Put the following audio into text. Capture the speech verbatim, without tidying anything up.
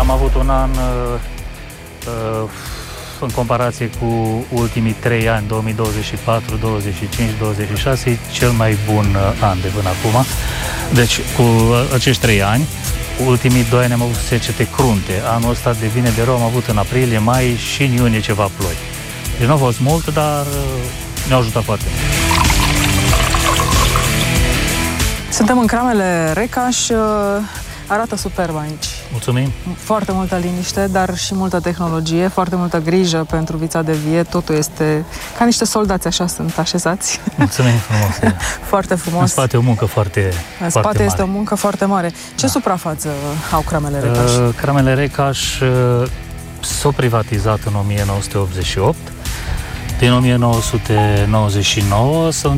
am avut un an uh, uh, în comparație cu ultimii trei ani, două mii douăzeci și patru, douăzeci și cinci, douăzeci și șase, cel mai bun uh, an de până acum. Deci, cu uh, acești trei ani, ultimii doi ani am avut secete crunte. Anul ăsta de bine de rău am avut în aprilie, mai și în iunie ceva ploi. Deci nu a fost mult, dar uh, ne-a ajutat foarte mult. Suntem în Cramele Recaș, arată superb aici. Mulțumim! Foarte multă liniște, dar și multă tehnologie, foarte multă grijă pentru vița de vie, totul este ca niște soldați, așa sunt așezați. Mulțumim frumos! Foarte frumos! În spate o muncă foarte, în foarte spate este mare. o muncă foarte mare. Ce Da. suprafață au Cramele Recaș? Uh, Cramele Recaș uh, s-a privatizat în o mie nouă sute optzeci și opt. Din o mie nouă sute nouăzeci și nouă s-a